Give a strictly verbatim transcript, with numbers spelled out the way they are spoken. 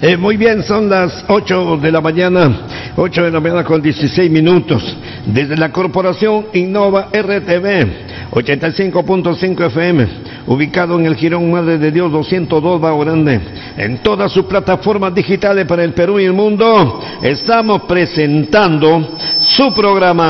Eh, muy bien, son las ocho de la mañana, ocho de la mañana con dieciséis minutos. Desde la Corporación Innova R T V, ochenta y cinco punto cinco F M, ubicado en el Jirón Madre de Dios doscientos dos Bajo Grande, en todas sus plataformas digitales para el Perú y el mundo, estamos presentando su programa